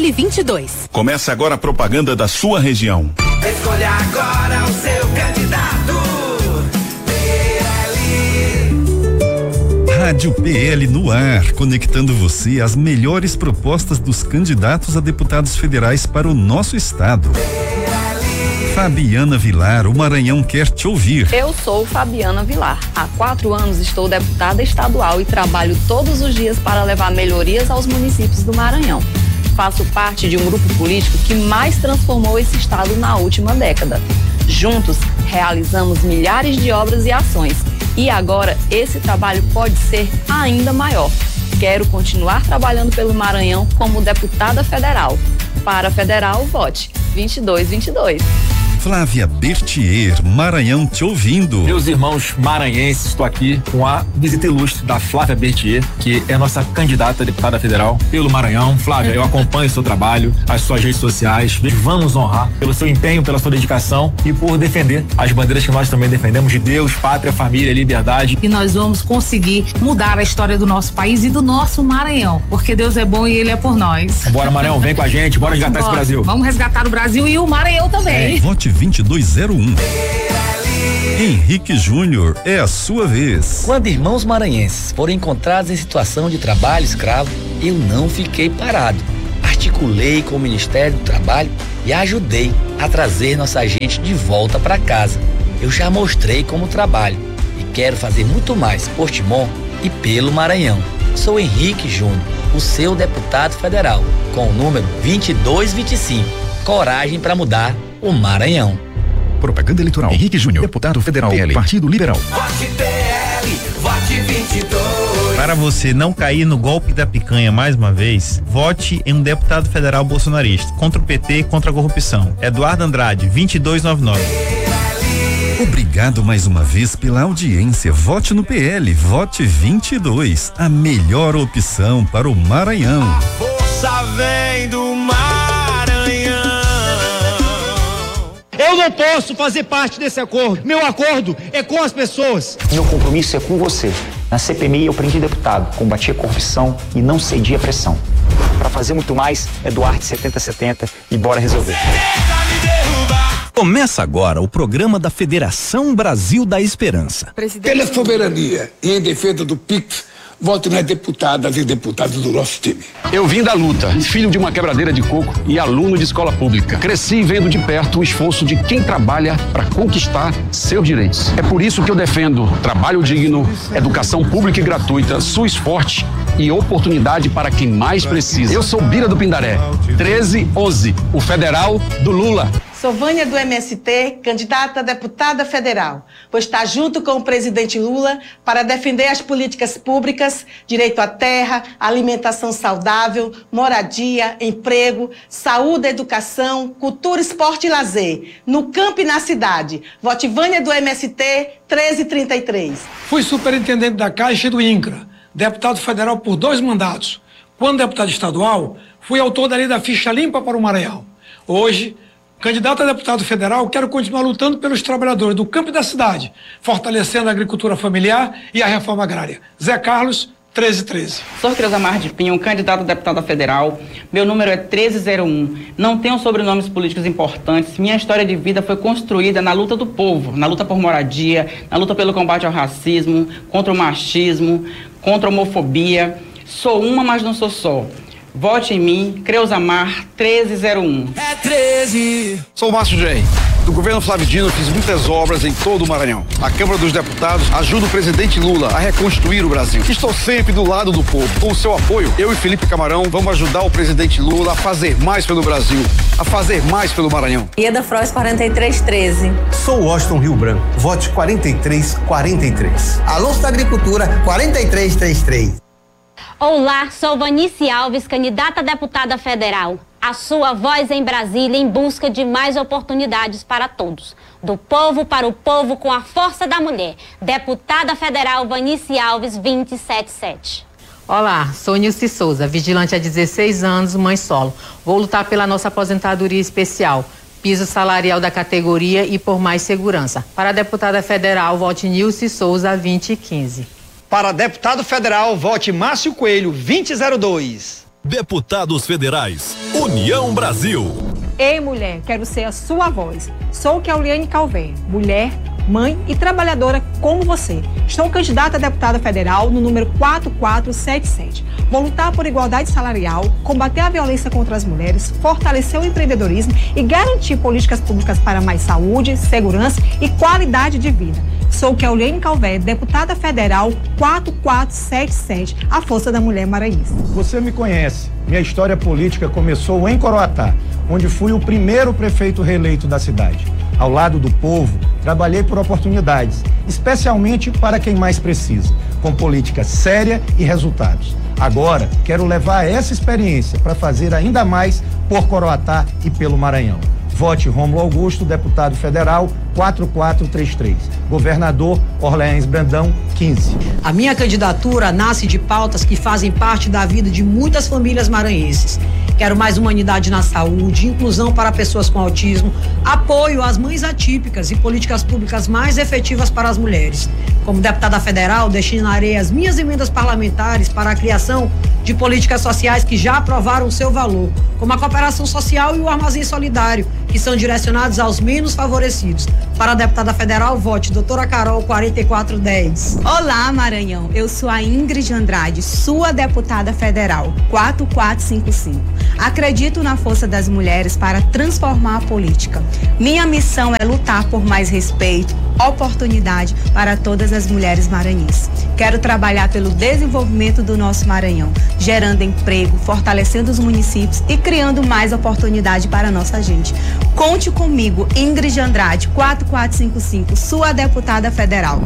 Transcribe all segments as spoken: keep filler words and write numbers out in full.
L vinte e dois. Começa agora a propaganda da sua região. Escolha agora o seu candidato. Rádio P L no ar, conectando você às melhores propostas dos candidatos a deputados federais para o nosso estado. Fabiana Vilar, o Maranhão quer te ouvir. Eu sou Fabiana Vilar. Há quatro anos estou deputada estadual e trabalho todos os dias para levar melhorias aos municípios do Maranhão. Faço parte de um grupo político que mais transformou esse estado na última década. Juntos, realizamos milhares de obras e ações. E agora, esse trabalho pode ser ainda maior. Quero continuar trabalhando pelo Maranhão como deputada federal. Para federal, vote vinte e dois vinte e dois. Flávia Bertier, Maranhão te ouvindo. Meus irmãos maranhenses, estou aqui com a visita ilustre da Flávia Bertier, que é a nossa candidata a deputada federal pelo Maranhão. Flávia, eu acompanho o seu trabalho, as suas redes sociais, vamos honrar pelo seu empenho, pela sua dedicação e por defender as bandeiras que nós também defendemos de Deus, pátria, família, liberdade. E nós vamos conseguir mudar a história do nosso país e do nosso Maranhão, porque Deus é bom e Ele é por nós. Bora, Maranhão, vem com a gente, bora resgatar bora. Esse Brasil. Vamos resgatar o Brasil e o Maranhão também. É. Vote vinte e dois zero um. Henrique Júnior, é a sua vez. Quando irmãos maranhenses foram encontrados em situação de trabalho escravo, eu não fiquei parado. Articulei com o Ministério do Trabalho e ajudei a trazer nossa gente de volta para casa. Eu já mostrei como trabalho e quero fazer muito mais por Timon e pelo Maranhão. Sou Henrique Júnior, o seu deputado federal, com o número vinte e dois vinte e cinco. Coragem para mudar o Maranhão. Propaganda eleitoral. Henrique Júnior, deputado federal, P L, Partido Liberal. Vote P L, vote vinte e dois. Para você não cair no golpe da picanha mais uma vez, vote em um deputado federal bolsonarista, contra o P T e contra a corrupção. Eduardo Andrade, vinte e dois noventa e nove. Obrigado mais uma vez pela audiência. Vote no P L, vote vinte e dois, a melhor opção para o Maranhão. A força vem do Maranhão. Eu não posso fazer parte desse acordo. Meu acordo é com as pessoas. Meu compromisso é com você. Na C P M I eu prendi deputado, combati a corrupção e não cedi a pressão. Para fazer muito mais, é Duarte setenta setenta e bora resolver. Começa agora o programa da Federação Brasil da Esperança. Pela soberania e em defesa do P I C, vote nas deputadas e deputados do nosso time. Eu vim da luta, filho de uma quebradeira de coco e aluno de escola pública. Cresci vendo de perto o esforço de quem trabalha para conquistar seus direitos. É por isso que eu defendo trabalho digno, educação pública e gratuita, SUS forte e oportunidade para quem mais precisa. Eu sou Bira do Pindaré, treze onze, o federal do Lula. Sou Vânia do M S T, candidata a deputada federal. Vou estar junto com o presidente Lula para defender as políticas públicas, direito à terra, alimentação saudável, moradia, emprego, saúde, educação, cultura, esporte e lazer, no campo e na cidade. Vote Vânia do M S T, treze trinta e três. Fui superintendente da Caixa e do INCRA, deputado federal por dois mandatos. Quando deputado estadual, fui autor da lei da ficha limpa para o Maranhão. Hoje, candidato a deputado federal, quero continuar lutando pelos trabalhadores do campo e da cidade, fortalecendo a agricultura familiar e a reforma agrária. Zé Carlos, treze treze. Sou Creusamar de Pinho, candidato a deputada federal. Meu número é treze zero um. Não tenho sobrenomes políticos importantes. Minha história de vida foi construída na luta do povo, na luta por moradia, na luta pelo combate ao racismo, contra o machismo, contra a homofobia. Sou uma, mas não sou só. Vote em mim, Creusamar, treze zero um. É treze. Sou o Márcio Gei. Do governo Flávio Dino, fiz muitas obras em todo o Maranhão. A Câmara dos Deputados ajuda o presidente Lula a reconstruir o Brasil. Estou sempre do lado do povo. Com o seu apoio, eu e Felipe Camarão vamos ajudar o presidente Lula a fazer mais pelo Brasil, a fazer mais pelo Maranhão. Ieda Frois, quarenta e três treze. Sou Washington Rio Branco. Vote quarenta e três quarenta e três. Alonso da Agricultura, quarenta e três trinta e três. Olá, sou Vanice Alves, candidata a deputada federal. A sua voz em Brasília em busca de mais oportunidades para todos. Do povo para o povo com a força da mulher. Deputada federal Vanice Alves, vinte e sete sete. Olá, sou Nilce Souza, vigilante há dezesseis anos, mãe solo. Vou lutar pela nossa aposentadoria especial, piso salarial da categoria e por mais segurança. Para a deputada federal, vote Nilce Souza, vinte e quinze. Para deputado federal, vote Márcio Coelho, vinte e zero dois. Deputados Federais, União Brasil. Ei, mulher, quero ser a sua voz. Sou Keuliane Calvé, mulher, mãe e trabalhadora como você. Estou candidata a deputada federal no número quatro quatro sete sete. Vou lutar por igualdade salarial, combater a violência contra as mulheres, fortalecer o empreendedorismo e garantir políticas públicas para mais saúde, segurança e qualidade de vida. Sou Keuliane Calvé, deputada federal quatro quatro sete sete, a força da mulher maranhense. Você me conhece. Minha história política começou em Coroatá, onde fui o primeiro prefeito reeleito da cidade. Ao lado do povo, trabalhei por oportunidades, especialmente para quem mais precisa, com política séria e resultados. Agora, quero levar essa experiência para fazer ainda mais por Coroatá e pelo Maranhão. Vote Rômulo Augusto, deputado federal, quatro quatro três três. Governador Orleans Brandão, quinze. A minha candidatura nasce de pautas que fazem parte da vida de muitas famílias maranhenses. Quero mais humanidade na saúde, inclusão para pessoas com autismo, apoio às mães atípicas e políticas públicas mais efetivas para as mulheres. Como deputada federal, destinarei as minhas emendas parlamentares para a criação de políticas sociais que já aprovaram seu valor, como a cooperação social e o armazém solidário, que são direcionados aos menos favorecidos. Para a deputada federal, vote doutora Carol quarenta e quatro dez. Olá, Maranhão. Eu sou a Ingrid Andrade, sua deputada federal, quatro quatro cinco cinco. Acredito na força das mulheres para transformar a política. Minha missão é lutar por mais respeito, oportunidade para todas as mulheres maranhenses. Quero trabalhar pelo desenvolvimento do nosso Maranhão, gerando emprego, fortalecendo os municípios e criando mais oportunidade para a nossa gente. Conte comigo, Ingrid Andrade, quatro quatro cinco cinco, sua deputada federal.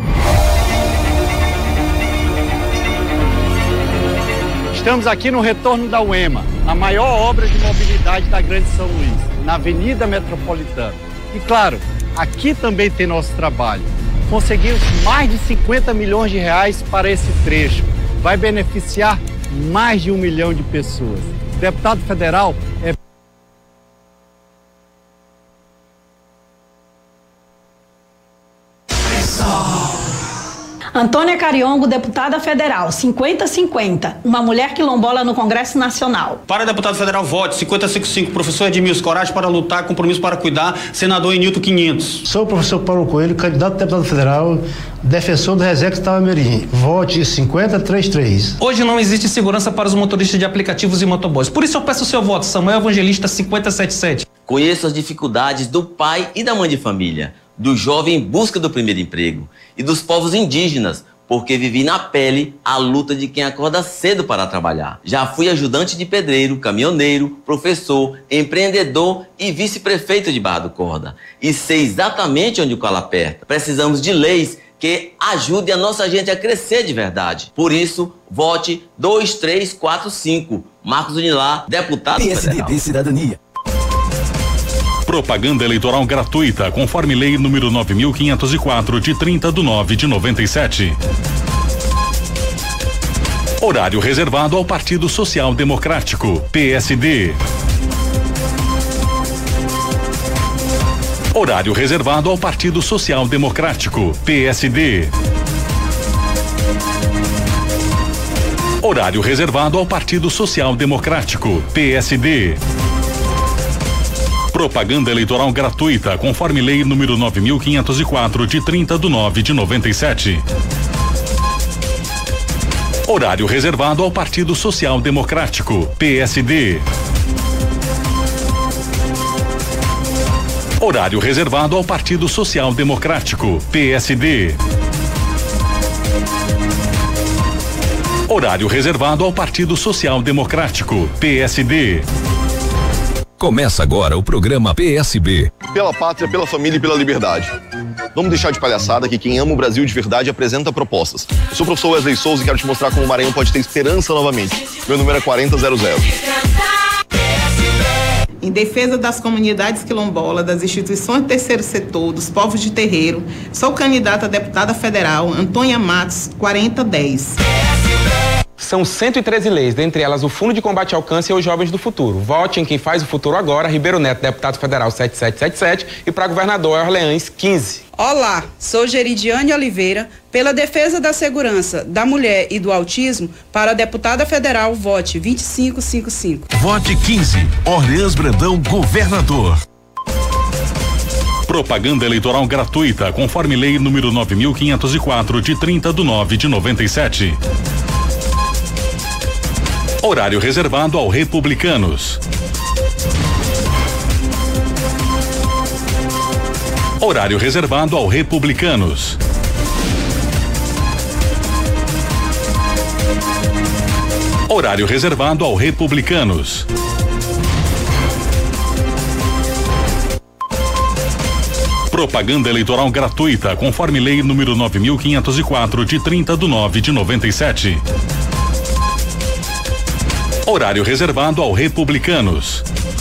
Estamos aqui no retorno da U E M A, a maior obra de mobilidade da Grande São Luís, na Avenida Metropolitana. E claro, aqui também tem nosso trabalho. Conseguimos mais de cinquenta milhões de reais para esse trecho. Vai beneficiar mais de um milhão de pessoas. O deputado federal é Antônia Cariongo, deputada federal, cinquenta a cinquenta, uma mulher quilombola no Congresso Nacional. Para deputado federal, vote cinquenta a cinquenta e cinco, professor Edmilson Coragem para lutar, compromisso para cuidar, senador Enilton quinhentos. Sou o professor Paulo Coelho, candidato a deputado federal, defensor do Resex Tauamirim. Vote cinquenta a trinta e três. Hoje não existe segurança para os motoristas de aplicativos e motoboys. Por isso eu peço o seu voto, Samuel Evangelista cinquenta a setenta e sete. Conheço as dificuldades do pai e da mãe de família, do jovem em busca do primeiro emprego e dos povos indígenas, porque vivi na pele a luta de quem acorda cedo para trabalhar. Já fui ajudante de pedreiro, caminhoneiro, professor, empreendedor e vice-prefeito de Barra do Corda. E sei exatamente onde o calo aperta. Precisamos de leis que ajudem a nossa gente a crescer de verdade. Por isso, vote dois três quatro cinco. Marcos Unilar, deputado federal. P S D B Cidadania. Propaganda eleitoral gratuita, conforme lei número nove mil quinhentos e quatro, de trinta de nove de noventa e sete. Horário reservado ao Partido Social Democrático, P S D. Horário reservado ao Partido Social Democrático, P S D. Horário reservado ao Partido Social Democrático, P S D. Propaganda eleitoral gratuita, conforme lei número nove mil quinhentos e quatro, de trinta de nove de noventa e sete. Horário reservado ao Partido Social Democrático, P S D. Horário reservado ao Partido Social Democrático, P S D. Horário reservado ao Partido Social Democrático, P S D. Começa agora o programa P S B. Pela pátria, pela família e pela liberdade. Vamos deixar de palhaçada que quem ama o Brasil de verdade apresenta propostas. Eu sou o professor Wesley Souza e quero te mostrar como o Maranhão pode ter esperança novamente. Meu número é quarenta zero zero. Em defesa das comunidades quilombolas, das instituições do terceiro setor, dos povos de terreiro, sou candidata a deputada federal Antônia Matos, quarenta dez. São cento e treze leis, dentre elas o Fundo de Combate ao Câncer e os Jovens do Futuro. Vote em quem faz o futuro agora, Ribeiro Neto, deputado federal sete sete sete sete, e para governador Orleans quinze. Olá, sou Geridiane Oliveira, pela defesa da segurança da mulher e do autismo, para a deputada federal, vote vinte e cinco cinquenta e cinco. Vote quinze, Orleans Brandão, governador. Propaganda eleitoral gratuita, conforme lei número nove mil quinhentos e quatro, de trinta de nove de noventa e sete. Horário reservado ao Republicanos. Horário reservado ao Republicanos. Horário reservado ao Republicanos. Propaganda eleitoral gratuita, conforme lei número nove mil quinhentos e quatro, de trinta de nove de noventa e sete. Horário reservado ao Republicanos.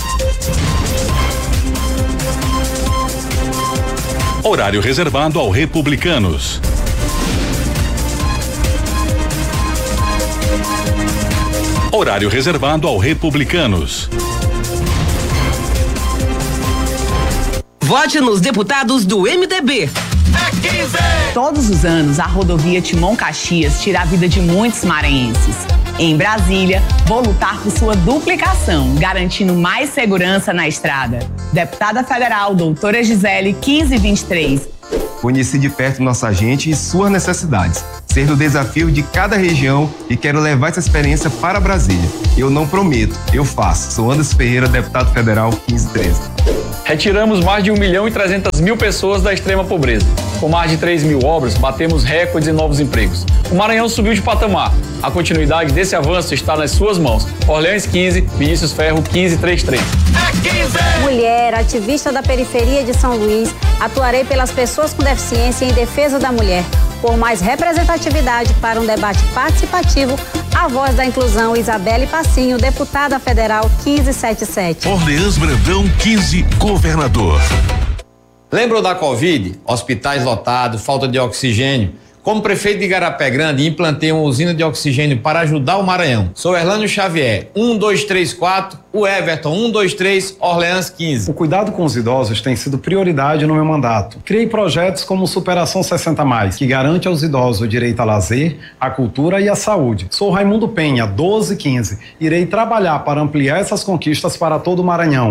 Horário reservado ao Republicanos. Horário reservado ao Republicanos. Vote nos deputados do M D B. É quinze! Todos os anos, a rodovia Timon-Caxias tira a vida de muitos maranhenses. Em Brasília, vou lutar por sua duplicação, garantindo mais segurança na estrada. Deputada federal, doutora Gisele, quinze vinte e três. Conheci de perto nossa gente e suas necessidades. Ser do desafio de cada região e quero levar essa experiência para Brasília. Eu não prometo, eu faço. Sou Anderson Ferreira, deputado federal quinze treze. Retiramos mais de um milhão e trezentas mil pessoas da extrema pobreza. Com mais de três mil obras, batemos recordes em novos empregos. O Maranhão subiu de patamar. A continuidade desse avanço está nas suas mãos. Orleans quinze, Vinícius Ferro quinze trinta e três. É quinze! Mulher, ativista da periferia de São Luís, atuarei pelas pessoas com deficiência em defesa da mulher. Por mais representatividade para um debate participativo, a voz da inclusão, Isabelle Passinho, deputada federal quinze setenta e sete. Orleans Brandão quinze, governador. Lembrou da Covid? Hospitais lotados, falta de oxigênio. Como prefeito de Igarapé Grande, implantei uma usina de oxigênio para ajudar o Maranhão. Sou Erlânio Xavier, um dois três quatro, o Everton, um dois três, Orleans quinze. O cuidado com os idosos tem sido prioridade no meu mandato. Criei projetos como o Superação sessenta mais, que garante aos idosos o direito a lazer, à cultura e à saúde. Sou Raimundo Penha, doze quinze. Irei trabalhar para ampliar essas conquistas para todo o Maranhão.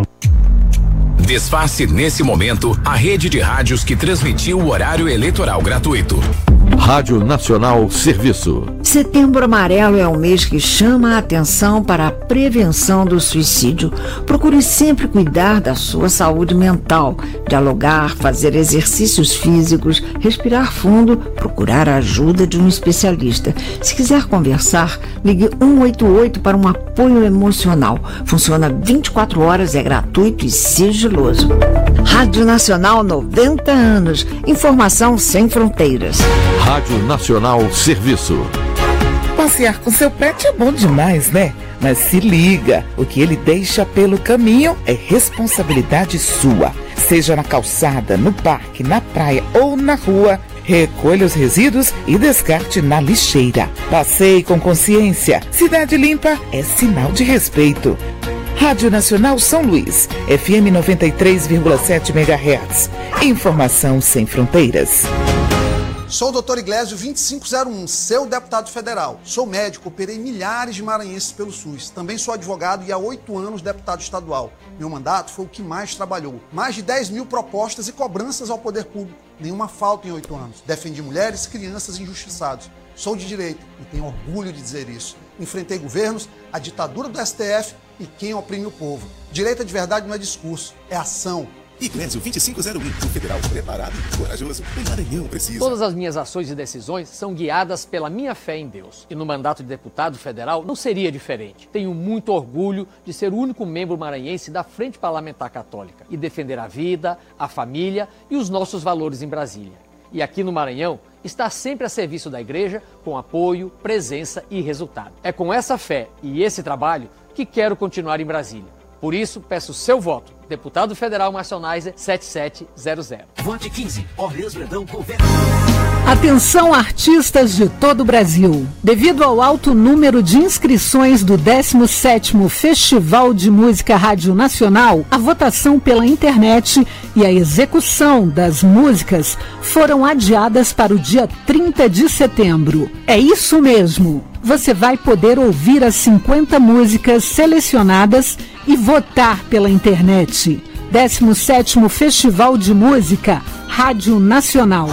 Desface nesse momento a rede de rádios que transmitiu o horário eleitoral gratuito. Rádio Nacional Serviço. Setembro Amarelo é um mês que chama a atenção para a prevenção do suicídio. Procure sempre cuidar da sua saúde mental, dialogar, fazer exercícios físicos, respirar fundo, procurar a ajuda de um especialista. Se quiser conversar, ligue um oito oito para um apoio emocional. Funciona vinte e quatro horas, é gratuito e sigiloso. Rádio Nacional, noventa anos. Informação sem fronteiras. Rádio Nacional Serviço. Passear com seu pet é bom demais, né? Mas se liga, o que ele deixa pelo caminho é responsabilidade sua. Seja na calçada, no parque, na praia ou na rua, recolha os resíduos e descarte na lixeira. Passeie com consciência. Cidade limpa é sinal de respeito. Rádio Nacional São Luís, F M noventa e três vírgula sete megahertz. Informação sem fronteiras. Sou o doutor Iglesio vinte e cinco zero um, seu deputado federal. Sou médico, operei milhares de maranhenses pelo SUS. Também sou advogado e há oito anos deputado estadual. Meu mandato foi o que mais trabalhou. Mais de dez mil propostas e cobranças ao poder público. Nenhuma falta em oito anos. Defendi mulheres e crianças injustiçados. Sou de direita e tenho orgulho de dizer isso. Enfrentei governos, a ditadura do S T F e quem oprime o povo. Direita de verdade não é discurso, é ação. Iglesio vinte e cinco zero um, um federal preparado e corajoso. O Maranhão precisa. Todas as minhas ações e decisões são guiadas pela minha fé em Deus. E no mandato de deputado federal não seria diferente. Tenho muito orgulho de ser o único membro maranhense da Frente Parlamentar Católica e defender a vida, a família e os nossos valores em Brasília. E aqui no Maranhão, está sempre a serviço da igreja com apoio, presença e resultado. É com essa fé e esse trabalho que quero continuar em Brasília. Por isso, peço o seu voto. Deputado Federal Márcio Neiser, sete sete zero zero. Vote quinze, Orleans Brandão Governo. Atenção, artistas de todo o Brasil. Devido ao alto número de inscrições do décimo sétimo Festival de Música Rádio Nacional, a votação pela internet e a execução das músicas foram adiadas para o dia trinta de setembro. É isso mesmo. Você vai poder ouvir as cinquenta músicas selecionadas e votar pela internet. décimo sétimo Festival de Música Rádio Nacional.